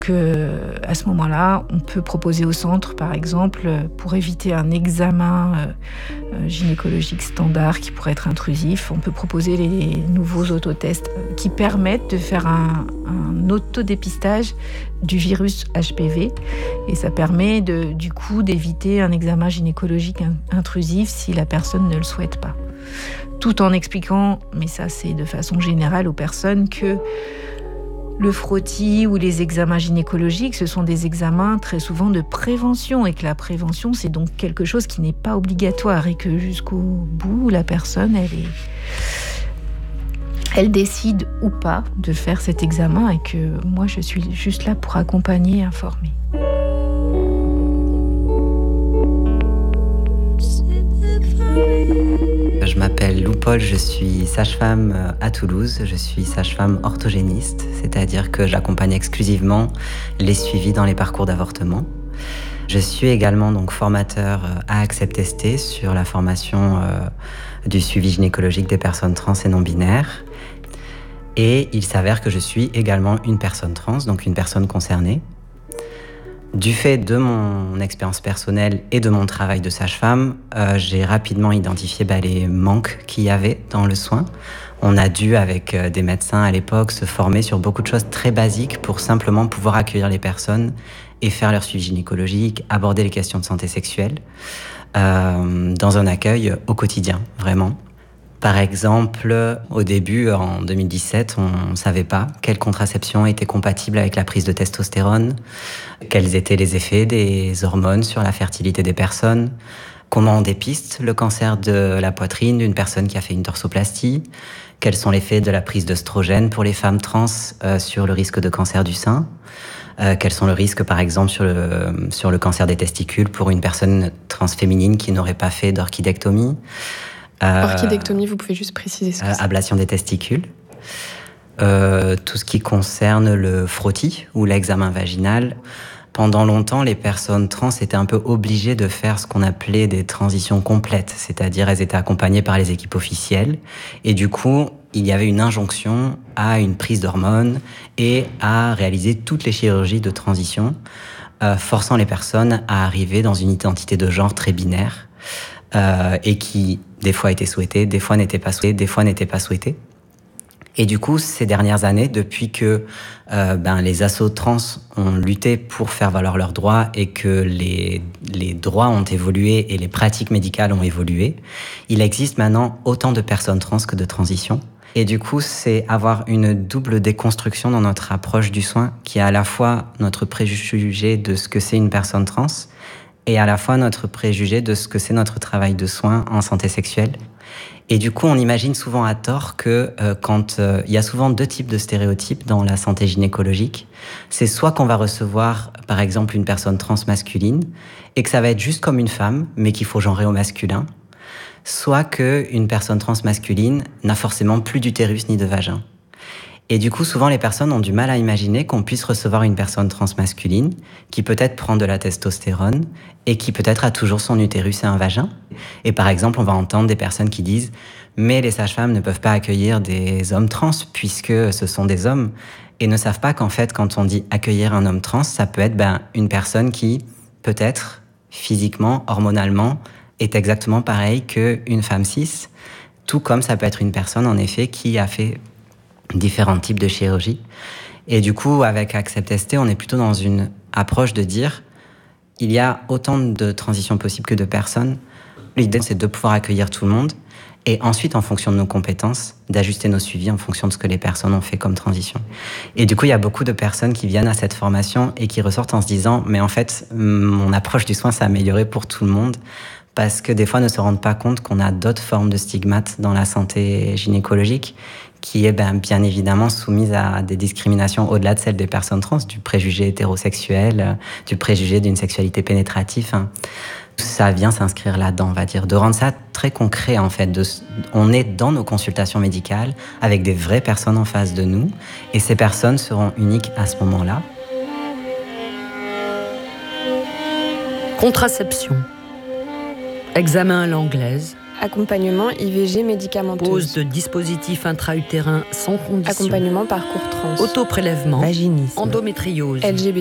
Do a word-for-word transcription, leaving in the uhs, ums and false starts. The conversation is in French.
Que, à ce moment-là, on peut proposer au centre, par exemple, pour éviter un examen euh, gynécologique standard qui pourrait être intrusif, on peut proposer les nouveaux autotests qui permettent de faire un, un autodépistage du virus H P V. Et ça permet de, du coup d'éviter un examen gynécologique intrusif si la personne ne le souhaite pas. Tout en expliquant, mais ça c'est de façon générale aux personnes, que le frottis ou les examens gynécologiques, ce sont des examens très souvent de prévention et que la prévention, c'est donc quelque chose qui n'est pas obligatoire et que jusqu'au bout, la personne, elle est... elle décide ou pas de faire cet examen et que moi, je suis juste là pour accompagner et informer. Je m'appelle Lou Paul, je suis sage-femme à Toulouse, je suis sage-femme orthogéniste, c'est-à-dire que j'accompagne exclusivement les suivis dans les parcours d'avortement. Je suis également donc formateur à Accept S T sur la formation euh, du suivi gynécologique des personnes trans et non-binaires. Et il s'avère que je suis également une personne trans, donc une personne concernée. Du fait de mon expérience personnelle et de mon travail de sage-femme, euh, j'ai rapidement identifié bah, les manques qu'il y avait dans le soin. On a dû, avec euh, des médecins à l'époque, se former sur beaucoup de choses très basiques pour simplement pouvoir accueillir les personnes et faire leur suivi gynécologique, aborder les questions de santé sexuelle, euh, dans un accueil au quotidien, vraiment. Par exemple, au début, en deux mille dix-sept, on ne savait pas quelle contraception était compatible avec la prise de testostérone, quels étaient les effets des hormones sur la fertilité des personnes, comment on dépiste le cancer de la poitrine d'une personne qui a fait une torsoplastie, quels sont les effets de la prise d'œstrogène pour les femmes trans euh, sur le risque de cancer du sein, euh, quels sont les risques, par exemple, sur le, sur le cancer des testicules pour une personne transféminine qui n'aurait pas fait d'orchidectomie. Euh, Orchidectomie, vous pouvez juste préciser ce que euh, c'est. Ablation des testicules. Euh, tout ce qui concerne le frottis ou l'examen vaginal. Pendant longtemps, les personnes trans étaient un peu obligées de faire ce qu'on appelait des transitions complètes, c'est-à-dire elles étaient accompagnées par les équipes officielles. Et du coup, il y avait une injonction à une prise d'hormones et à réaliser toutes les chirurgies de transition, euh, forçant les personnes à arriver dans une identité de genre très binaire. Euh, et qui, des fois, était souhaité, des fois n'était pas souhaité, des fois n'était pas souhaité. Et du coup, ces dernières années, depuis que euh, ben, les assos trans ont lutté pour faire valoir leurs droits et que les, les droits ont évolué et les pratiques médicales ont évolué, il existe maintenant autant de personnes trans que de transitions. Et du coup, c'est avoir une double déconstruction dans notre approche du soin, qui est à la fois notre préjugé de ce que c'est une personne trans, et à la fois notre préjugé de ce que c'est notre travail de soins en santé sexuelle. Et du coup, on imagine souvent à tort que euh, quand euh, il y a souvent deux types de stéréotypes dans la santé gynécologique, c'est soit qu'on va recevoir, par exemple, une personne trans masculine et que ça va être juste comme une femme, mais qu'il faut genrer au masculin, soit qu'une personne trans masculine n'a forcément plus d'utérus ni de vagin. Et du coup, souvent, les personnes ont du mal à imaginer qu'on puisse recevoir une personne trans masculine qui peut-être prend de la testostérone et qui peut-être a toujours son utérus et un vagin. Et par exemple, on va entendre des personnes qui disent « mais les sages-femmes ne peuvent pas accueillir des hommes trans puisque ce sont des hommes » et ne savent pas qu'en fait, quand on dit accueillir un homme trans, ça peut être ben, une personne qui, peut-être, physiquement, hormonalement, est exactement pareille qu'une femme cis, tout comme ça peut être une personne, en effet, qui a fait différents types de chirurgie. Et du coup, avec Accept S T, on est plutôt dans une approche de dire il y a autant de transitions possibles que de personnes. L'idée, c'est de pouvoir accueillir tout le monde et ensuite, en fonction de nos compétences, d'ajuster nos suivis en fonction de ce que les personnes ont fait comme transition. Et du coup, il y a beaucoup de personnes qui viennent à cette formation et qui ressortent en se disant mais en fait, mon approche du soin s'est améliorée pour tout le monde, parce que des fois, ne se rendent pas compte qu'on a d'autres formes de stigmates dans la santé gynécologique qui est ben, bien évidemment soumise à des discriminations au-delà de celles des personnes trans, du préjugé hétérosexuel, du préjugé d'une sexualité pénétrative. Hein. Ça vient s'inscrire là-dedans, on va dire, de rendre ça très concret en fait. De, on est dans nos consultations médicales avec des vraies personnes en face de nous et ces personnes seront uniques à ce moment-là. Contraception. Examen à l'anglaise. Accompagnement I V G médicamenteuse. Pose de dispositifs intra-utérins sans condition. Accompagnement parcours trans. Autoprélèvement. Vaginisme. Endométriose. L G B T.